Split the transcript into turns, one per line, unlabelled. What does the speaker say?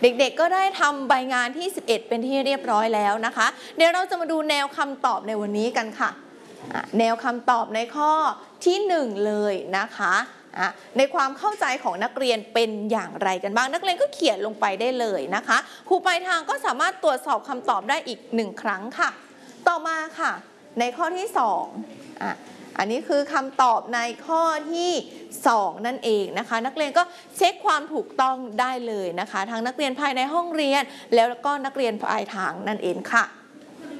เด็กๆก็ได้ทำใบงานที่11เป็นที่เรียบร้อยแล้วนะคะเดี๋ยวเราจะมาดูแนวคำตอบในวันนี้กันค่ะแนวคำตอบในข้อที่1เลยนะคะในความเข้าใจของนักเรียนเป็นอย่างไรกันบ้างนักเรียนก็เขียนลงไปได้เลยนะคะครูปลายทางก็สามารถตรวจสอบคำตอบได้อีก1ครั้งค่ะต่อมาค่ะในข้อที่2อันนี้คือคำตอบในข้อที่2นั่นเองนะคะนักเรียนก็เช็คความถูกต้องได้เลยนะคะทั้งนักเรียนภายในห้องเรียนแล้วก็นักเรียนปลายทางนั่นเองค่ะ